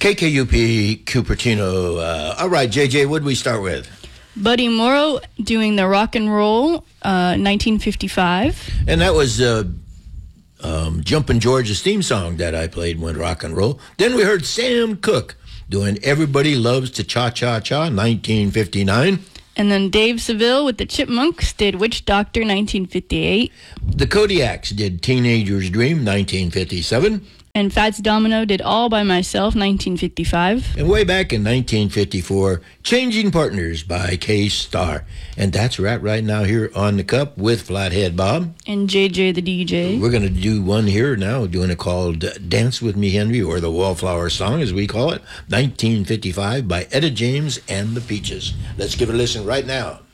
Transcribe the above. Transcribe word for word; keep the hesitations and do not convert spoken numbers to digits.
K K U P Cupertino. Uh, all right, J J, what did we start with? Buddy Morrow doing the rock and roll, uh, nineteen fifty-five. And that was uh, um, Jumpin' George's theme song that I played when rock and roll. Then we heard Sam Cooke doing Everybody Loves to Cha-Cha-Cha, nineteen fifty-nine. And then Dave Seville with the Chipmunks did Witch Doctor, nineteen fifty-eight. The Kodiaks did Teenager's Dream, nineteen fifty-seven. And Fats Domino did All by Myself, nineteen fifty-five. And way back in nineteen fifty-four, Changing Partners by K-Star. And that's right right now here on the Cup with Flathead Bob. And J J the D J. We're going to do one here now, doing it called Dance With Me, Henry, or the Wallflower Song, as we call it, nineteen fifty-five by Etta James and the Peaches. Let's give it a listen right now.